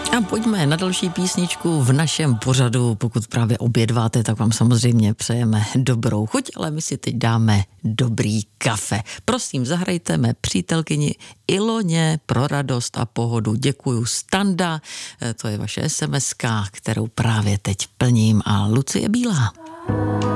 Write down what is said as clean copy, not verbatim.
A pojďme na další písničku v našem pořadu. Pokud právě obědváte, tak vám samozřejmě přejeme dobrou chuť, ale my si teď dáme dobrý kafe. Prosím, zahrajte mé přítelkyni Iloně pro radost a pohodu. Děkuju, Standa, to je vaše SMS-ka, kterou právě teď plním, a Lucie Bílá.